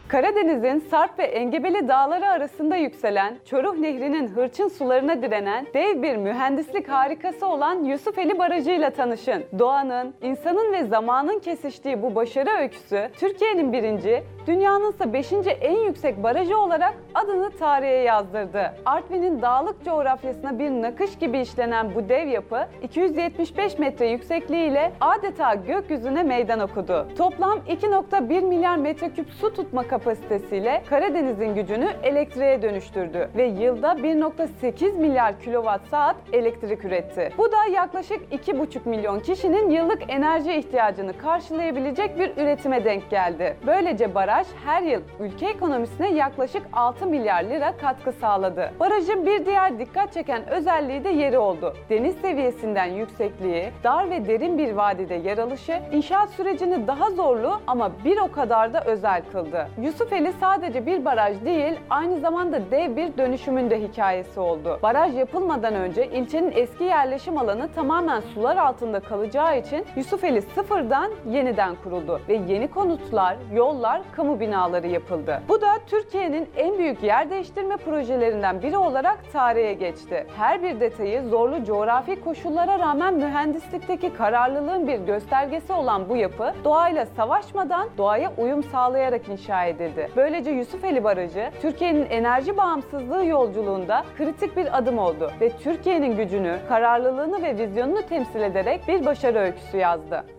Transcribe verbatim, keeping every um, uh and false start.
Karadeniz'in Sarp ve Engebeli dağları arasında yükselen, Çoruh Nehri'nin hırçın sularına direnen dev bir mühendislik harikası olan Yusufeli Barajı ile tanışın. Doğanın, insanın ve zamanın kesiştiği bu başarı öyküsü, Türkiye'nin birinci, dünyanın ise beşinci en yüksek barajı olarak adını tarihe yazdırdı. Artvin'in dağlık coğrafyasına bir nakış gibi işlenen bu dev yapı, iki yüz yetmiş beş metre yüksekliğiyle adeta gökyüzüne meydan okudu. Toplam iki nokta bir milyar metreküp su tutma kapasitesiyle Karadeniz'in gücünü elektriğe dönüştürdü ve yılda bir nokta sekiz milyar kilowatt saat elektrik üretti. Bu da yaklaşık iki buçuk milyon kişinin yıllık enerji ihtiyacını karşılayabilecek bir üretime denk geldi. Böylece baraj her yıl ülke ekonomisine yaklaşık altı milyar lira katkı sağladı. Barajın bir diğer dikkat çeken özelliği de yeri oldu. Deniz seviyesinden yüksekliği, dar ve derin bir vadide yer alışı, inşaat sürecini daha zorlu ama bir o kadar da özel kıldı. Yusufeli sadece bir baraj değil, aynı zamanda dev bir dönüşümün de hikayesi oldu. Baraj yapılmadan önce ilçenin eski yerleşim alanı tamamen sular altında kalacağı için Yusufeli sıfırdan yeniden kuruldu ve yeni konutlar, yollar, kamu binaları yapıldı. Bu da Türkiye'nin en büyük yer değiştirme projelerinden biri olarak tarihe geçti. Her bir detayı zorlu coğrafi koşullara rağmen mühendislikteki kararlılığın bir göstergesi olan bu yapı, doğayla savaşmadan doğaya uyum sağlayarak inşa edildi. Böylece Yusufeli Barajı, Türkiye'nin enerji bağımsızlığı yolculuğunda kritik bir adım oldu ve Türkiye'nin gücünü, kararlılığını ve vizyonunu temsil ederek bir başarı öyküsü yazdı.